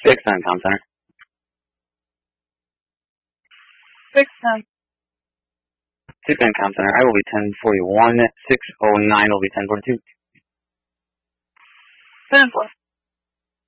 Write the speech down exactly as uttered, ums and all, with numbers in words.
Six ten, Com Center. Six ten. Six ten, Com Center. I will be ten forty-one. Six oh nine will be ten forty-two. Ten four.